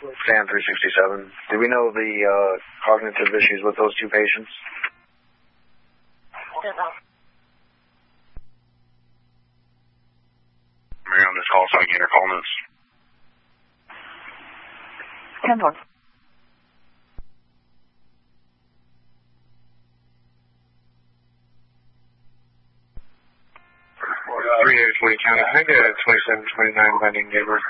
Stan 367. Do we know the cognitive issues with those two patients? Mary on this call, so I can get her call notes. 10-4. Three days, 20 county. Can I get a 2729 Vending neighbor?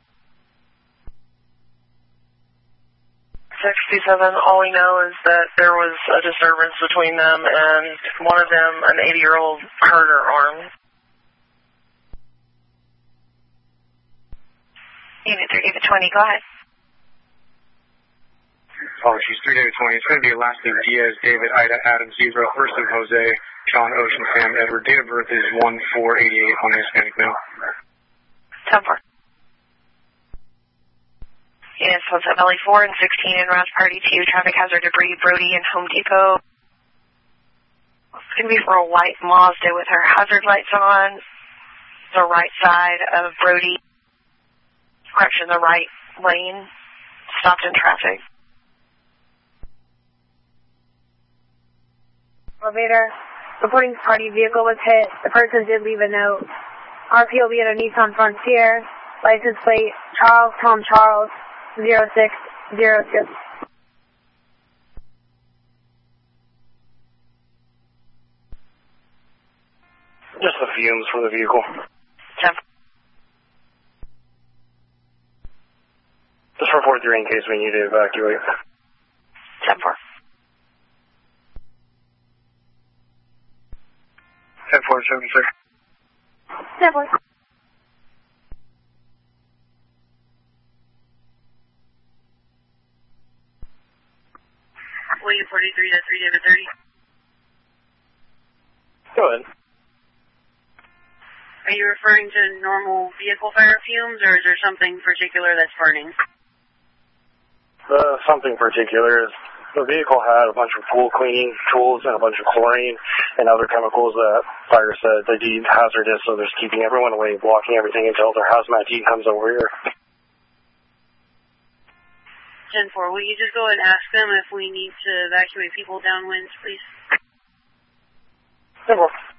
67, all we know is that there was a disturbance between them, and one of them, an 80-year-old, hurt her arm. Unit 3, David 20, go ahead. Oh, she's 3 David 20. It's going to be last name Diaz, David, Ida, Adam, Zebra, first name Jose, John, Ocean, Sam, Edward. Date of birth is 1488 on the Hispanic male. 10-4. Units Sunset Valley 4 and 16 in Rouse Party 2, traffic hazard debris, Brody and Home Depot. It's going to be for a white Mazda with her hazard lights on. The right side of Brody, correction, the right lane, stopped in traffic. Elevator, reporting party vehicle was hit. The person did leave a note. RP will be at a Nissan Frontier. License plate, Charles, Tom Charles, 0602. Just the fumes from the vehicle. 10. Just report through in case we need to evacuate. 10-4. 10-4-76. 10-4. William 43 to 3 David 30. Go ahead. Are you referring to normal vehicle fire fumes, or is there something particular that's burning? Something particular is the vehicle had a bunch of pool cleaning tools and a bunch of chlorine and other chemicals that fire said they deemed hazardous, so they're just keeping everyone away, blocking everything until their hazmat team comes over here. 10-4, will you just go and ask them if we need to evacuate people downwind, please? 10-4.